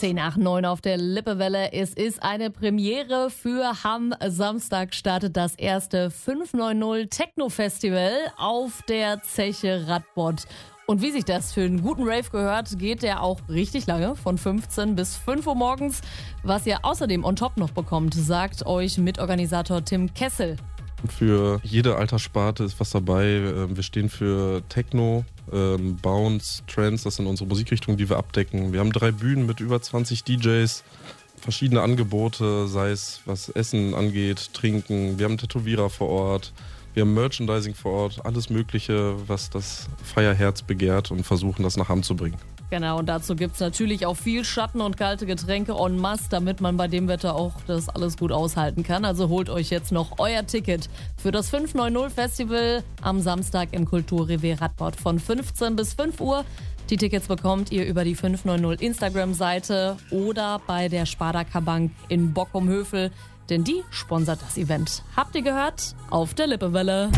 10 nach 9 auf der Lippewelle. Es ist eine Premiere für Hamm. Samstag startet das erste 590 Techno-Festival auf der Zeche Radbot. Und wie sich das für einen guten Rave gehört, geht der auch richtig lange, von 15 bis 5 Uhr morgens. Was ihr außerdem on top noch bekommt, sagt euch Mitorganisator Tim Kessel. Für jede Alterssparte ist was dabei. Wir stehen für Techno, Bounce, Trance, das sind unsere Musikrichtungen, die wir abdecken. Wir haben 3 Bühnen mit über 20 DJs, verschiedene Angebote, sei es was Essen angeht, Trinken. Wir haben einen Tätowierer vor Ort, wir haben Merchandising vor Ort, alles Mögliche, was das Feierherz begehrt und versuchen, das nach Hamm zu bringen. Genau, und dazu gibt's natürlich auch viel Schatten und kalte Getränke en masse, damit man bei dem Wetter auch das alles gut aushalten kann. Also holt euch jetzt noch euer Ticket für das 590 Festival am Samstag im Kulturrevier Radbot von 15 bis 5 Uhr. Die Tickets bekommt ihr über die 590 Instagram-Seite oder bei der Sparda Bank in Bockum-Hövel, denn die sponsert das Event. Habt ihr gehört? Auf der Lippewelle.